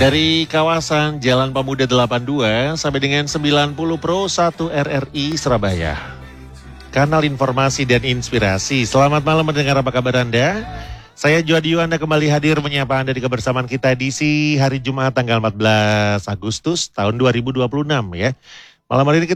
Dari kawasan Jalan Pemuda 82 sampai dengan 90 Pro 1 RRI Surabaya. Kanal informasi dan inspirasi. Selamat malam mendengar, apa kabar Anda? Saya Juadi Anda kembali hadir menyapa Anda di kebersamaan kita edisi hari Jumat tanggal 14 Agustus tahun 2026 ya. Malam hari ini kita